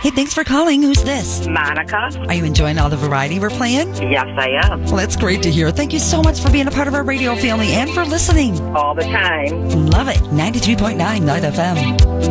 Hey, thanks for calling. Who's this? Monica. Are you enjoying all the variety we're playing? Yes, I am. Well, that's great to hear. Thank you so much for being a part of our radio family and for listening. All the time. Love it. 93.9 Night FM.